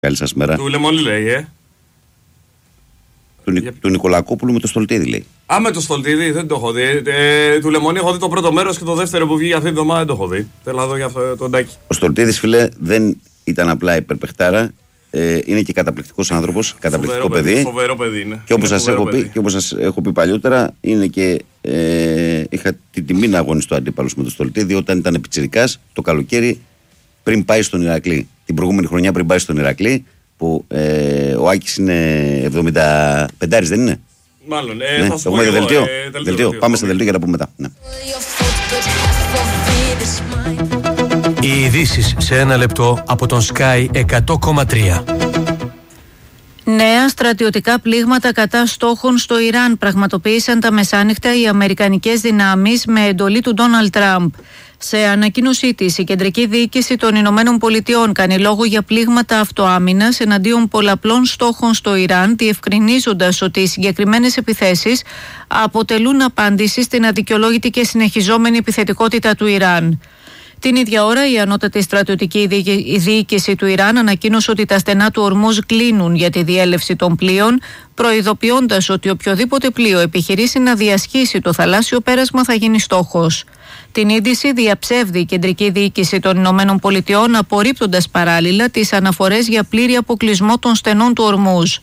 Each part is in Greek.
Καλή σας μέρα. Του Λεμόνι λέει, Του Νικολακόπουλου με το Στολτίδη λέει. Με το Στολτίδη δεν το έχω δει. Του Λεμόνι έχω δει το πρώτο μέρος και το δεύτερο που βγήκε αυτή την εβδομάδα δεν το έχω δει. Θέλω να δω για αυτό τον Τάκη. Ο Στολτίδης, φίλε, δεν ήταν απλά υπερπαιχτάρα. Είναι και καταπληκτικός άνθρωπος, καταπληκτικό παιδί. Φοβερό παιδί είναι. Και όπως σας έχω πει παλιότερα, είναι και είχα την τιμή να αγωνιστώ αντίπαλος με τον Στολτίδη όταν ήταν πιτσιρικάς το καλοκαίρι πριν πάει στον Ηρακλή. Την προηγούμενη χρονιά πριν πάει στον Ηρακλή, που ο Άκης είναι 75, δεν είναι? Μάλλον. Ναι, θα σου πω δελτίο. Πάμε στα δελτίο για να πούμε μετά. Ναι. Οι ειδήσεις σε ένα λεπτό από τον Sky 100,3. Νέα στρατιωτικά πλήγματα κατά στόχων στο Ιράν πραγματοποίησαν τα μεσάνυχτα οι αμερικανικές δυνάμεις με εντολή του Ντόναλντ Τραμπ. Σε ανακοίνωσή της, η Κεντρική Διοίκηση των Ηνωμένων Πολιτειών κάνει λόγο για πλήγματα αυτοάμυνας εναντίον πολλαπλών στόχων στο Ιράν, διευκρινίζοντας ότι οι συγκεκριμένες επιθέσεις αποτελούν απάντηση στην αδικαιολόγητη και συνεχιζόμενη επιθετικότητα του Ιράν. Την ίδια ώρα, η ανώτατη στρατιωτική διοίκηση του Ιράν ανακοίνωσε ότι τα στενά του Ορμούζ κλείνουν για τη διέλευση των πλοίων, προειδοποιώντας ότι οποιοδήποτε πλοίο επιχειρήσει να διασχίσει το θαλάσσιο πέρασμα θα γίνει στόχος. Την είδηση διαψεύδει η Κεντρική Διοίκηση των Ηνωμένων Πολιτειών, απορρίπτοντας παράλληλα τις αναφορές για πλήρη αποκλεισμό των στενών του Ορμούζ.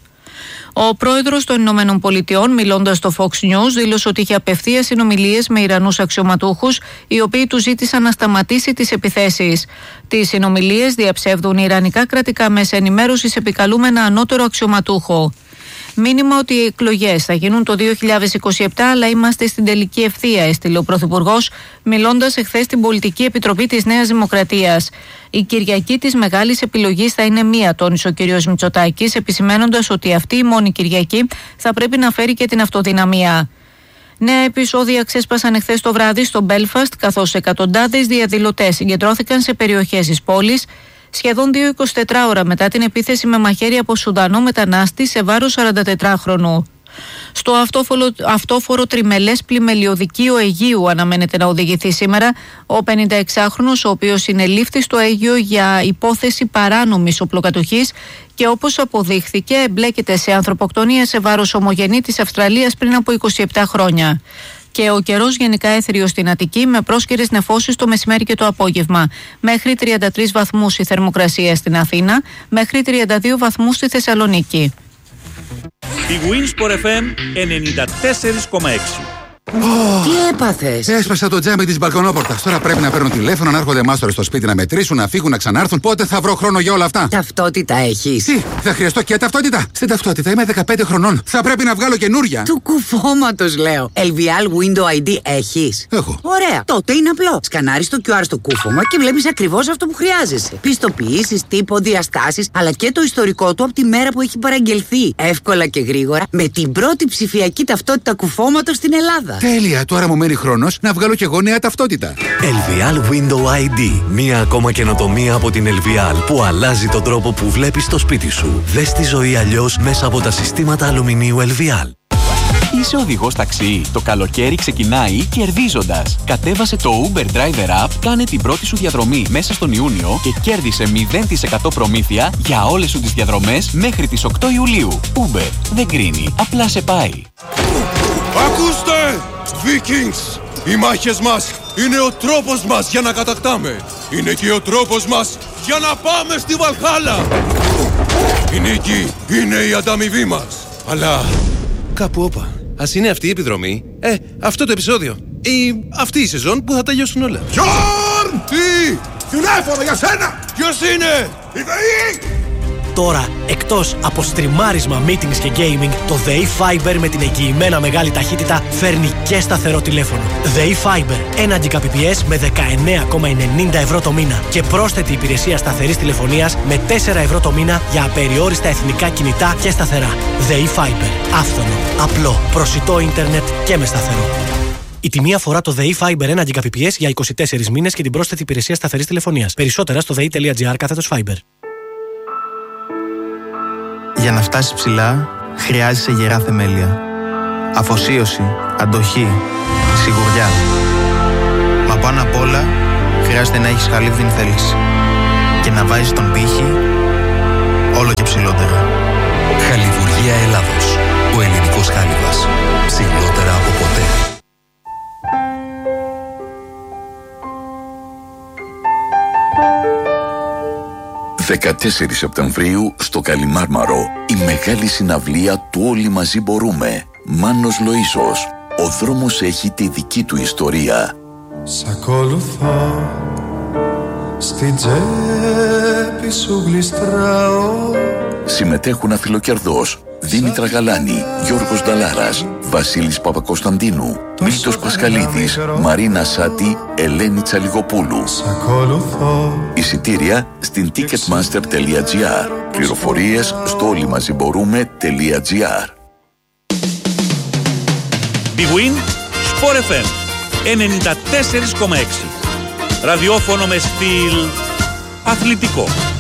Ο πρόεδρος των Ηνωμένων Πολιτειών, μιλώντας στο Fox News, δήλωσε ότι είχε απευθείας συνομιλίες με Ιρανούς αξιωματούχους, οι οποίοι του ζήτησαν να σταματήσει τις επιθέσεις. Τις συνομιλίες διαψεύδουν ιρανικά κρατικά μέσα ενημέρωσης επικαλούμενα ανώτερο αξιωματούχο. Μήνυμα ότι οι εκλογές θα γίνουν το 2027, αλλά είμαστε στην τελική ευθεία, έστειλε ο Πρωθυπουργός, μιλώντας εχθές στην Πολιτική Επιτροπή της Νέας Δημοκρατίας. Η Κυριακή της μεγάλης επιλογής θα είναι μία, τόνισε ο κ. Μητσοτάκης, επισημένοντας ότι αυτή η μόνη Κυριακή θα πρέπει να φέρει και την αυτοδυναμία. Νέα επεισόδια ξέσπασαν εχθές το βράδυ στο Μπέλφαστ, καθώς εκατοντάδες διαδηλωτές συγκεντρώθηκαν σε περιοχές της πόλης, σχεδόν 2-24 ώρα μετά την επίθεση με μαχαίρι από Σουδανό μετανάστη σε βάρος 44χρονου. Στο αυτόφορο τριμελές πλημελιωδικείο Αιγείου αναμένεται να οδηγηθεί σήμερα ο 56χρονος, ο οποίος συνελήφθη στο Αίγιο για υπόθεση παράνομης οπλοκατοχής και όπως αποδείχθηκε εμπλέκεται σε ανθρωποκτονία σε βάρος ομογενή της Αυστραλίας πριν από 27 χρόνια. Και ο καιρός γενικά έθριος στην Αττική με πρόσκαιρες νεφώσεις το μεσημέρι και το απόγευμα. Μέχρι 33 βαθμούς η θερμοκρασία στην Αθήνα, μέχρι 32 βαθμούς στη Θεσσαλονίκη. Η Winsport FM 94,6. Τι έπαθες? Έσπασα το τζάμι της μπαλκονόπορτας. Τώρα πρέπει να παίρνω τηλέφωνο, να έρχονται μάστορες στο σπίτι να μετρήσουν, να φύγουν, να ξανάρθουν. Πότε θα βρω χρόνο για όλα αυτά? Ταυτότητα έχεις? Τι, θα χρειαστώ και ταυτότητα? Στην ταυτότητα είμαι 15 χρονών. Θα πρέπει να βγάλω καινούρια. Του κουφώματος λέω. LVL Window ID έχεις? Έχω. Ωραία. Τότε είναι απλό. Σκανάρεις το QR στο κούφωμα και βλέπεις ακριβώς αυτό που χρειάζεσαι. Πιστοποιήσεις, τύπο, διαστάσεις, αλλά και το ιστορικό του από τη μέρα που έχει παραγγελθεί. Εύκολα και γρήγορα με την πρώτη ψηφιακή ταυτότητα κουφώματος στην Ελλάδα. Τέλεια, τώρα μου μένει χρόνος να βγάλω και εγώ νέα ταυτότητα. LVL Window ID. Μία ακόμα καινοτομία από την LVL που αλλάζει τον τρόπο που βλέπεις το σπίτι σου. Δες τη ζωή αλλιώς μέσα από τα συστήματα αλουμινίου LVL. Είσαι οδηγός ταξί. Το καλοκαίρι ξεκινάει κερδίζοντας. Κατέβασε το Uber Driver App, κάνε την πρώτη σου διαδρομή μέσα στον Ιούνιο και κέρδισε 0% προμήθεια για όλες σου τις διαδρομές μέχρι τις 8 Ιουλίου. Uber δεν κρίνει, απλά σε πάει. Ακούστε! Vikings! Οι μάχες μας είναι ο τρόπος μας για να κατακτάμε. Είναι και ο τρόπος μας για να πάμε στη Βαλχάλα. Η νίκη είναι η ανταμοιβή μας. Αλλά κάπου όπα. Ας είναι αυτή η επιδρομή, αυτό το επεισόδιο ή αυτή η σεζόν που θα τελειώσουν όλα. Γιόρν! Τι! Τηλέφωνο για σένα! Ποιος είναι? Η ΔΕΗ! Τώρα, εκτός από στριμάρισμα, meetings και gaming, το ΔΕΗ Fiber με την εγγυημένα μεγάλη ταχύτητα φέρνει και σταθερό τηλέφωνο. ΔΕΗ Fiber, 1 Gbps με 19,90 ευρώ το μήνα και πρόσθετη υπηρεσία σταθερής τηλεφωνίας με 4 ευρώ το μήνα για απεριόριστα εθνικά κινητά και σταθερά. ΔΕΗ Fiber, άφθονο, απλό, προσιτό ίντερνετ και με σταθερό. Η τιμή αφορά το ΔΕΗ Fiber 1 Gbps για 24 μήνες και την πρόσθετη υπηρεσία σταθερής τηλεφωνίας. Περισσότερα στο dei.gr/fiber. Για να φτάσεις ψηλά, χρειάζεσαι γερά θεμέλια. Αφοσίωση, αντοχή, σιγουριά. Μα πάνω απ' όλα, χρειάζεται να έχεις καλή θέληση. Και να βάζεις τον πύχη 14 Σεπτεμβρίου στο Καλιμάρμαρο, η μεγάλη συναυλία του Όλοι Μαζί Μπορούμε. Μάνος Λοΐσος. Ο δρόμος έχει τη δική του ιστορία. Σ' ακολουθώ, στην τσέπη σου γλιστράω. Συμμετέχουν Αφιλοκερδός, Δήμητρα Γαλάνη, Γιώργος Νταλάρας, Βασίλης Παπακοσταντίνου, Μίλτος Πασχαλίδης, Μαρίνα Σάτη, Ελένη Τσαλιγοπούλου. Εισιτήρια στην ticketmaster.gr. Πληροφορίες στο όλοιμαζιμπορούμε.gr. Big Win, Sport FM 94,6. Ραδιόφωνο με στυλ αθλητικό.